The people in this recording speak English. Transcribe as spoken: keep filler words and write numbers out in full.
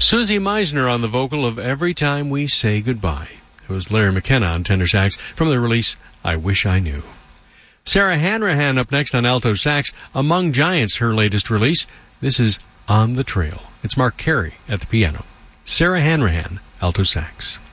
Susie Meisner on the vocal of Every Time We Say Goodbye. It was Larry McKenna on tenor sax from the release I Wish I Knew. Sarah Hanrahan up next on alto sax, Among Giants, her latest release. This is On the Trail. It's Mark Carey at the piano. Sarah Hanrahan, alto sax.